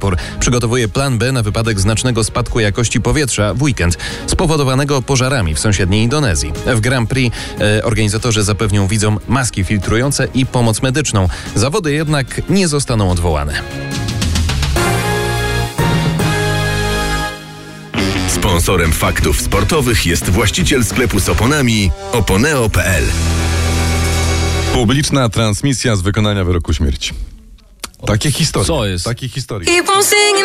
Singapur przygotowuje plan B na wypadek znacznego spadku jakości powietrza w weekend spowodowanego pożarami w sąsiedniej Indonezji. W Grand Prix organizatorzy zapewnią widzom maski filtrujące i pomoc medyczną. Zawody jednak nie zostaną odwołane. Sponsorem faktów sportowych jest właściciel sklepu z oponami oponeo.pl. Publiczna transmisja z wykonania wyroku śmierci. Takie historie. Co jest? Takie historie. Keep on singing